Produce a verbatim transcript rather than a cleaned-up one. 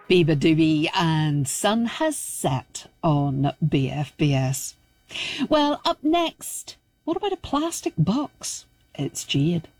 Biba Doobie and Sun Has Set on B F B S. Well, up next, what about a plastic box? It's Jade.